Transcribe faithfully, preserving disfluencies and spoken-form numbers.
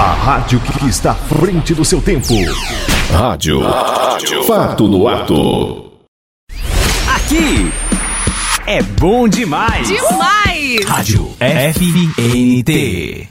A rádio que está à frente do seu tempo. Rádio, rádio. Fato no ato. Aqui é bom demais. Demais! Rádio F N T.